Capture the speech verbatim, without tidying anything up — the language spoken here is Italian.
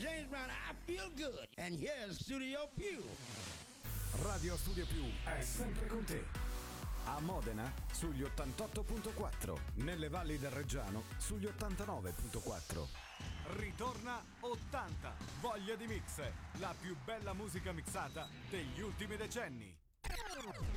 James Brown, I feel good. And here's Studio Più. Radio Studio Più è sempre con te. A Modena sugli ottantotto virgola quattro, nelle valli del Reggiano sugli ottantanove virgola quattro. Ritorna ottanta, voglia di mix, la più bella musica mixata degli ultimi decenni.